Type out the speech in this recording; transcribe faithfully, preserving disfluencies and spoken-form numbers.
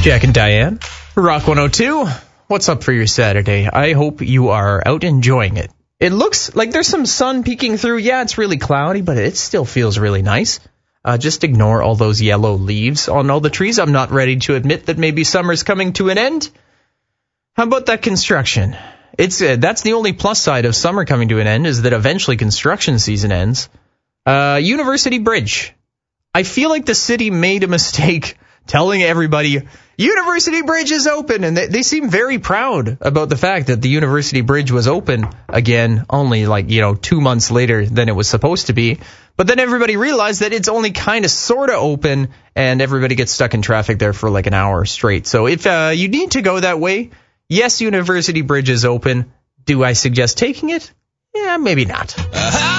Jack and Diane, Rock one oh two. What's up for your Saturday? I hope you are out enjoying it. It looks like there's some sun peeking through. Yeah, it's really cloudy, but it still feels really nice. Uh, just ignore all those yellow leaves on all the trees. I'm not ready to admit that maybe summer's coming to an end. How about that construction? It's uh, that's the only plus side of summer coming to an end, is that eventually construction season ends. Uh, University Bridge. I feel like the city made a mistake telling everybody, University Bridge is open, and they, they seem very proud about the fact that the University Bridge was open again only like, you know, two months later than it was supposed to be. But then everybody realized that it's only kind of sort of open, and everybody gets stuck in traffic there for like an hour straight. So if uh, you need to go that way, yes, University Bridge is open. Do I suggest taking it? Yeah, maybe not. Uh-huh.